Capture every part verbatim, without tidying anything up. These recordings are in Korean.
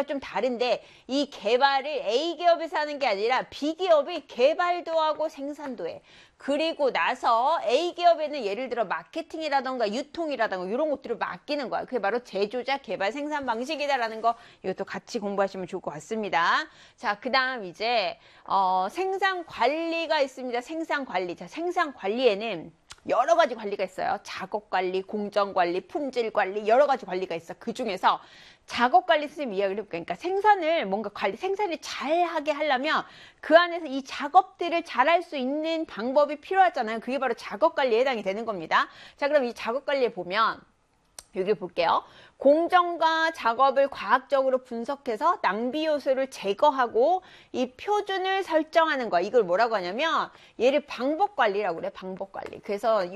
뭔가 좀 다른데 이 개발을 A기업에서 하는 게 아니라 B기업이 개발도 하고 생산도 해. 그리고 나서 A기업에는 예를 들어 마케팅이라던가 유통이라던가 이런 것들을 맡기는 거야. 그게 바로 제조자 개발 생산 방식이다라는 거 이것도 같이 공부하시면 좋을 것 같습니다. 자, 그 다음 이제 어, 생산 관리가 있습니다. 생산 관리. 자, 생산 관리에는 여러 가지 관리가 있어요. 작업 관리, 공정 관리, 품질 관리 여러 가지 관리가 있어. 그 중에서 작업 관리 선생님 이야기를 해볼게요. 그러니까 생산을 뭔가 관리, 생산을 잘하게 하려면 그 안에서 이 작업들을 잘할 수 있는 방법이 필요하잖아요. 그게 바로 작업 관리에 해당이 되는 겁니다. 자, 그럼 이 작업 관리에 보면 여기 볼게요. 공정과 작업을 과학적으로 분석해서 낭비 요소를 제거하고 이 표준을 설정하는 거야. 이걸 뭐라고 하냐면 얘를 방법 관리라고 그래. 방법 관리. 그래서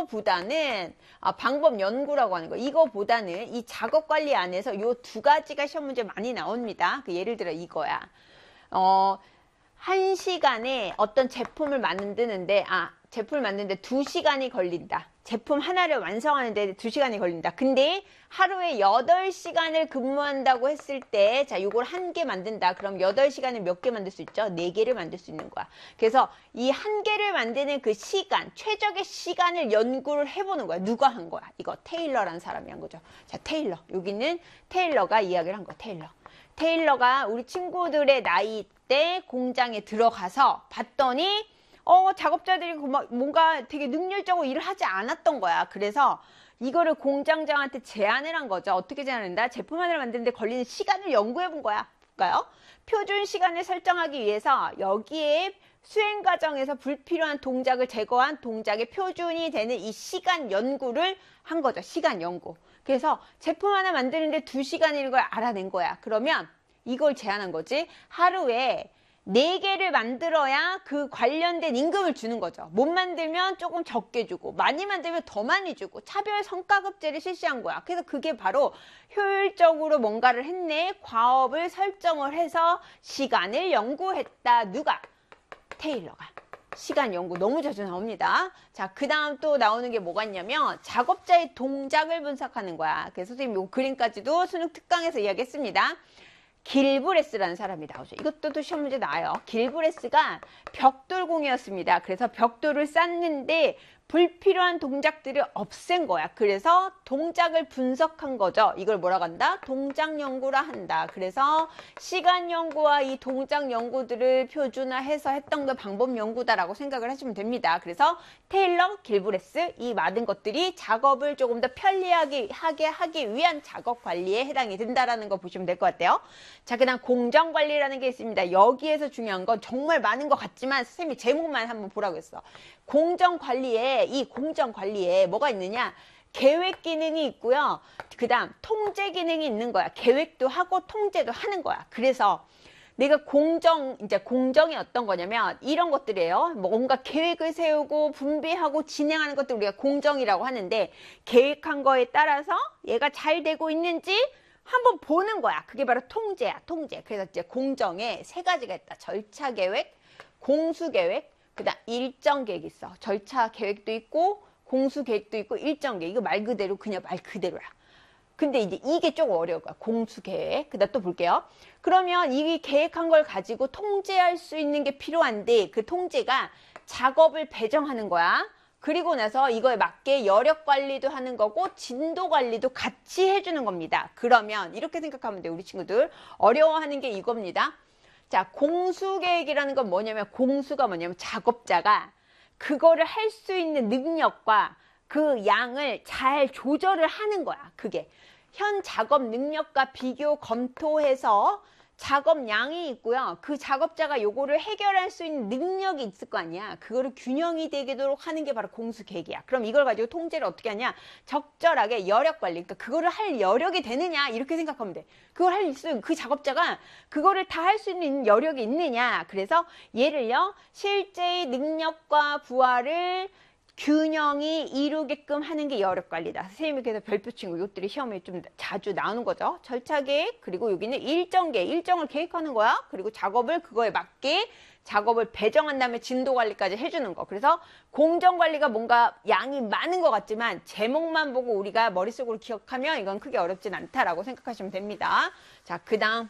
요거보다는 아, 방법 연구라고 하는 거. 이거보다는 이 작업 관리 안에서 요 두 가지가 시험 문제 많이 나옵니다. 그 예를 들어 이거야. 어, 한 시간에 어떤 제품을 만드는데 아 제품을 만드는데 두 시간이 걸린다. 제품 하나를 완성하는데 두 시간이 걸린다. 근데 하루에 여덟 시간을 근무한다고 했을 때, 자, 요걸 한 개 만든다. 그럼 여덟 시간에 몇 개 만들 수 있죠? 네 개를 만들 수 있는 거야. 그래서 이 한 개를 만드는 그 시간, 최적의 시간을 연구를 해보는 거야. 누가 한 거야? 이거 테일러라는 사람이 한 거죠. 자, 테일러. 여기는 테일러가 이야기를 한 거야. 테일러. 테일러가 우리 친구들의 나이 때 공장에 들어가서 봤더니 어, 작업자들이 뭔가 되게 능률적으로 일을 하지 않았던 거야. 그래서 이거를 공장장한테 제안을 한 거죠. 어떻게 제안한다? 제품 하나를 만드는데 걸리는 시간을 연구해 본 거야. 볼까요? 표준 시간을 설정하기 위해서 여기에 수행 과정에서 불필요한 동작을 제거한 동작의 표준이 되는 이 시간 연구를 한 거죠. 시간 연구. 그래서 제품 하나 만드는데 두 시간인 걸 알아낸 거야. 그러면 이걸 제안한 거지. 하루에 네 개를 만들어야 그 관련된 임금을 주는 거죠. 못 만들면 조금 적게 주고 많이 만들면 더 많이 주고 차별 성과급제를 실시한 거야. 그래서 그게 바로 효율적으로 뭔가를 했네. 과업을 설정을 해서 시간을 연구했다. 누가? 테일러가. 시간 연구 너무 자주 나옵니다. 자, 그 다음 또 나오는 게 뭐가 있냐면 작업자의 동작을 분석하는 거야. 그래서 선생님 이 그림까지도 수능 특강에서 이야기했습니다. 길브레스라는 사람이 나오죠. 이것도 또 시험 문제 나와요. 길브레스가 벽돌공이었습니다. 그래서 벽돌을 쌓는데 불필요한 동작들을 없앤 거야. 그래서 동작을 분석한 거죠. 이걸 뭐라고 한다? 동작 연구라 한다. 그래서 시간 연구와 이 동작 연구들을 표준화해서 했던 게 방법 연구다라고 생각을 하시면 됩니다. 그래서 테일러, 길브레스 이 많은 것들이 작업을 조금 더 편리하게 하게 하기 위한 작업 관리에 해당이 된다라는 거 보시면 될 것 같아요. 자, 그다음 공정 관리라는 게 있습니다. 여기에서 중요한 건 정말 많은 것 같지만 선생님이 제목만 한번 보라고 했어. 공정 관리에 이 공정 관리에 뭐가 있느냐? 계획 기능이 있고요. 그 다음 통제 기능이 있는 거야. 계획도 하고 통제도 하는 거야. 그래서 내가 공정, 이제 공정이 어떤 거냐면 이런 것들이에요. 뭔가 계획을 세우고 분배하고 진행하는 것들 우리가 공정이라고 하는데 계획한 거에 따라서 얘가 잘 되고 있는지 한번 보는 거야. 그게 바로 통제야. 통제. 그래서 이제 공정에 세 가지가 있다. 절차 계획, 공수 계획, 그 다음 일정 계획이 있어. 절차 계획도 있고 공수 계획도 있고 일정 계획. 이거 말 그대로 그냥 말 그대로야. 근데 이제 이게 조금 어려울 거야. 공수 계획. 그 다음 또 볼게요. 그러면 이 계획한 걸 가지고 통제할 수 있는 게 필요한데 그 통제가 작업을 배정하는 거야. 그리고 나서 이거에 맞게 여력 관리도 하는 거고 진도 관리도 같이 해주는 겁니다. 그러면 이렇게 생각하면 돼요. 우리 친구들 어려워하는 게 이겁니다. 자, 공수계획이라는 건 뭐냐면 공수가 뭐냐면 작업자가 그거를 할 수 있는 능력과 그 양을 잘 조절을 하는 거야. 그게 현 작업 능력과 비교 검토해서 작업량이 있고요. 그 작업자가 요거를 해결할 수 있는 능력이 있을 거 아니야. 그거를 균형이 되도록 하는 게 바로 공수계획이야. 그럼 이걸 가지고 통제를 어떻게 하냐? 적절하게 여력 관리. 그러니까 그거를 할 여력이 되느냐? 이렇게 생각하면 돼. 그걸 할 수 있는 그 작업자가 그거를 다 할 수 있는 여력이 있느냐? 그래서 얘를요. 실제의 능력과 부하를 균형이 이루게끔 하는 게 여력 관리다. 선생님이 그래서 별표 친구 이것들이 시험에 좀 자주 나오는 거죠. 절차 계획, 그리고 여기는 일정 계획, 일정을 계획하는 거야. 그리고 작업을 그거에 맞게 작업을 배정한 다음에 진도 관리까지 해주는 거. 그래서 공정 관리가 뭔가 양이 많은 것 같지만 제목만 보고 우리가 머릿속으로 기억하면 이건 크게 어렵진 않다라고 생각하시면 됩니다. 자, 그 다음